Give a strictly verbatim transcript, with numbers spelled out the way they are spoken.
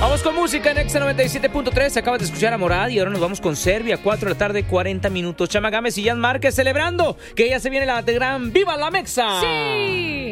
Vamos con música en Exa noventa y siete punto tres. Acabas de escuchar a Morad y ahora nos vamos con Serbia. cuatro de la tarde, cuarenta minutos. Chama Gámez y Jan Márquez celebrando que ya se viene la gran ¡Viva la Mexa! ¡Sí!